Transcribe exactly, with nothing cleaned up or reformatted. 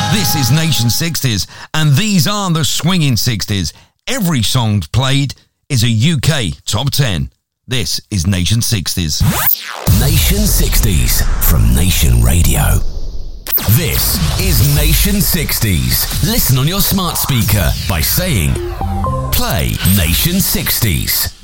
This is Nation sixties, and these are the swinging sixties. Every song played is a U K top ten. This is Nation sixties. Nation sixties from Nation Radio. This is Nation sixties. Listen on your smart speaker by saying, play Nation sixties.